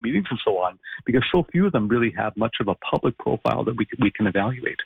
meetings and so on, because so few of them really have much of a public profile that we can evaluate.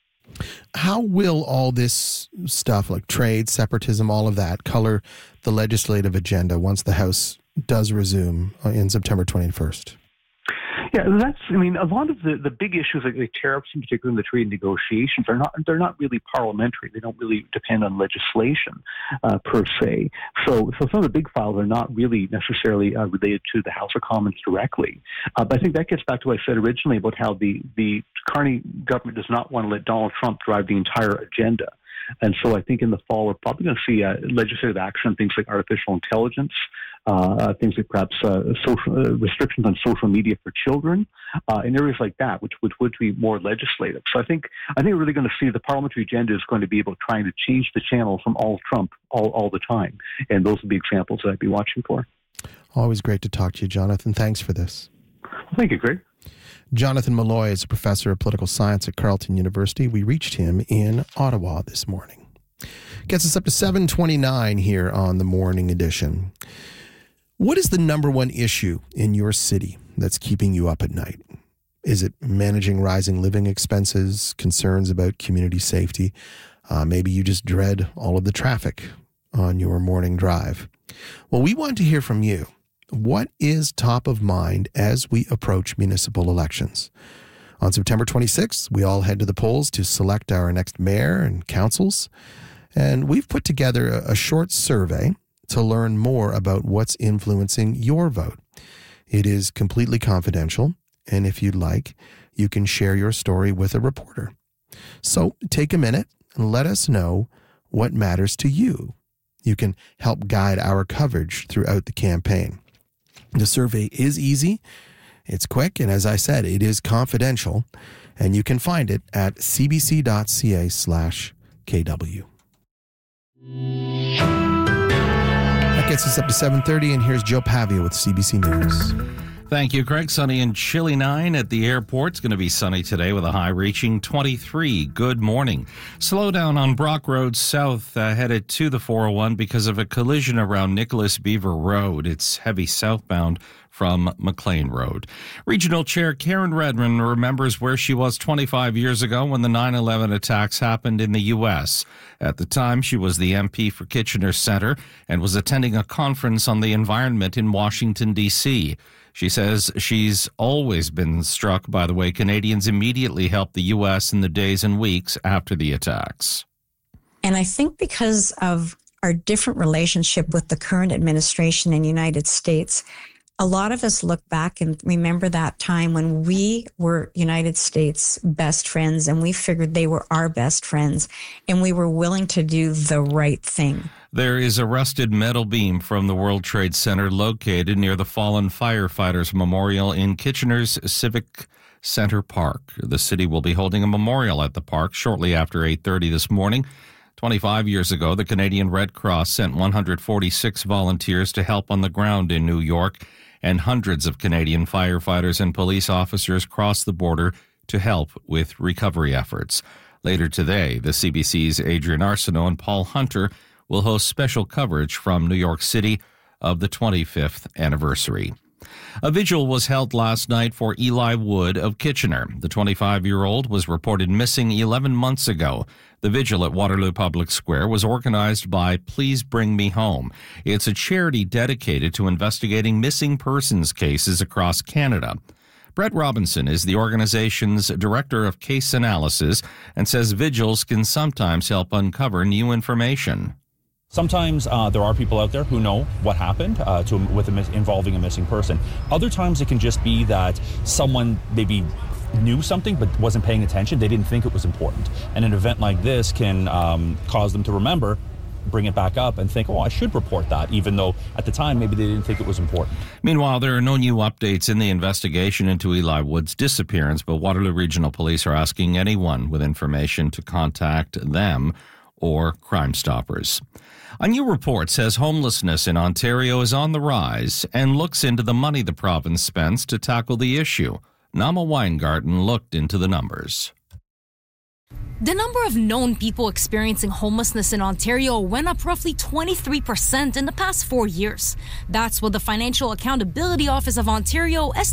How will all this stuff like trade, separatism, all of that color the legislative agenda once the House does resume in September 21st? Yeah, a lot of the big issues like tariffs, in particular in the trade negotiations, they're not really parliamentary. They don't really depend on legislation per se. So some of the big files are not really necessarily related to the House of Commons directly. But I think that gets back to what I said originally about how the Carney government does not want to let Donald Trump drive the entire agenda. And so I think in the fall, we're probably going to see legislative action on things like artificial intelligence, things like perhaps restrictions on social media for children, in areas like that, which would be more legislative. So I think we're really going to see the parliamentary agenda is going to be about trying to change the channel from all Trump all the time. And those would be examples that I'd be watching for. Always great to talk to you, Jonathan. Thanks for this. Thank you, Greg. Jonathan Malloy is a professor of political science at Carleton University. We reached him in Ottawa this morning. Gets us up to 7:29 here on the morning edition. What is the number one issue in your city that's keeping you up at night? Is it managing rising living expenses, concerns about community safety? Maybe you just dread all of the traffic on your morning drive. Well, we want to hear from you. What is top of mind as we approach municipal elections? On September 26th, we all head to the polls to select our next mayor and councils. And we've put together a short survey to learn more about what's influencing your vote. It is completely confidential, and if you'd like, you can share your story with a reporter. So take a minute and let us know what matters to you. You can help guide our coverage throughout the campaign. The survey is easy, it's quick, and as I said, it is confidential, and you can find it at cbc.ca/KW. That gets us up to 7:30, and here's Joe Pavia with CBC News. Thank you, Craig. Sunny and chilly 9 at the airport. It's going to be sunny today with a high reaching 23. Good morning. Slow down on Brock Road South headed to the 401 because of a collision around Nicholas Beaver Road. It's heavy southbound from McLean Road. Regional Chair Karen Redmond remembers where she was 25 years ago when the 9/11 attacks happened in the U.S. At the time, she was the MP for Kitchener Centre and was attending a conference on the environment in Washington, D.C. She says she's always been struck by the way Canadians immediately helped the U.S. in the days and weeks after the attacks. And I think because of our different relationship with the current administration in the United States, a lot of us look back and remember that time when we were United States best friends and we figured they were our best friends and we were willing to do the right thing. There is a rusted metal beam from the World Trade Center located near the fallen firefighters memorial in Kitchener's Civic Center Park. The city will be holding a memorial at the park shortly after 8:30 this morning. 25 years ago, the Canadian Red Cross sent 146 volunteers to help on the ground in New York, and hundreds of Canadian firefighters and police officers crossed the border to help with recovery efforts. Later today, the CBC's Adrian Arsenault and Paul Hunter will host special coverage from New York City of the 25th anniversary. A vigil was held last night for Eli Wood of Kitchener. The 25-year-old was reported missing 11 months ago. The vigil at Waterloo Public Square was organized by Please Bring Me Home. It's a charity dedicated to investigating missing persons cases across Canada. Brett Robinson is the organization's director of case analysis and says vigils can sometimes help uncover new information. Sometimes there are people out there who know what happened involving a missing person. Other times it can just be that someone maybe knew something but wasn't paying attention. They didn't think it was important. And an event like this can cause them to remember, bring it back up and think, oh, I should report that, even though at the time maybe they didn't think it was important. Meanwhile, there are no new updates in the investigation into Eli Wood's disappearance, but Waterloo Regional Police are asking anyone with information to contact them or Crime Stoppers. A new report says homelessness in Ontario is on the rise and looks into the money the province spends to tackle the issue. Nama Weingarten looked into the numbers. The number of known people experiencing homelessness in Ontario went up roughly 23% in the past 4 years. That's what the Financial Accountability Office of Ontario estimates